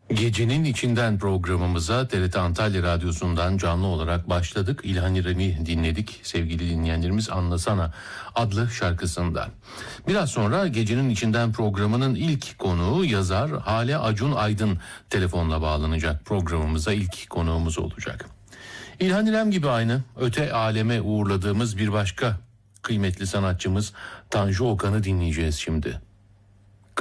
Gecenin içinden programımıza TRT Antalya Radyosu'ndan canlı olarak başladık. İlhan İrem'i dinledik sevgili dinleyenlerimiz, Anlasana adlı şarkısında. Biraz sonra Gecenin İçinden programının ilk konuğu yazar Hale Acun Aydın telefonla bağlanacak. Programımıza ilk konuğumuz olacak. İlhan İrem gibi aynı öte aleme uğurladığımız bir başka kıymetli sanatçımız Tanju Okan'ı dinleyeceğiz şimdi.